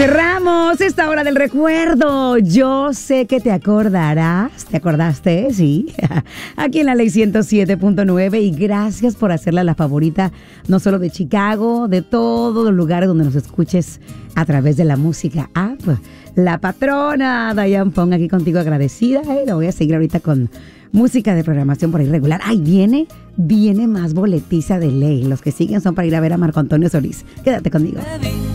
Cerramos esta hora del recuerdo. Yo sé que te acordarás. ¿Te acordaste? Sí. Aquí en la Ley 107.9. Y gracias por hacerla la favorita, no solo de Chicago, de todos los lugares donde nos escuches a través de la música app. La patrona Diane Pong aquí contigo, agradecida. La voy a seguir ahorita con música de programación por ahí regular. Ay, viene más boletiza de ley. Los que siguen son para ir a ver a Marco Antonio Solís. Quédate conmigo.